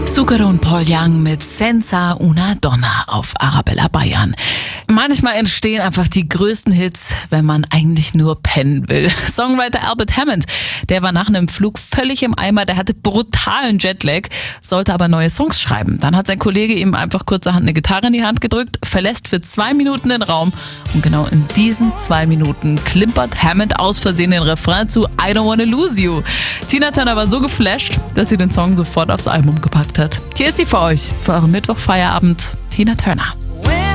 Zucchero und Paul Young mit Senza una Donna auf Arabella Bayern. Manchmal entstehen einfach die größten Hits, wenn man eigentlich nur pennen will. Songwriter Albert Hammond, der war nach einem Flug völlig im Eimer, der hatte brutalen Jetlag, sollte aber neue Songs schreiben. Dann hat sein Kollege ihm einfach kurzerhand eine Gitarre in die Hand gedrückt, verlässt für 2 Minuten den Raum und genau in diesen 2 Minuten klimpert Hammond aus Versehen den Refrain zu I Don't Wanna Lose You. Tina Turner war so geflasht, dass sie den Song sofort aufs Album gepackt hat. Hier ist sie für euch, für euren Mittwochfeierabend, Tina Turner.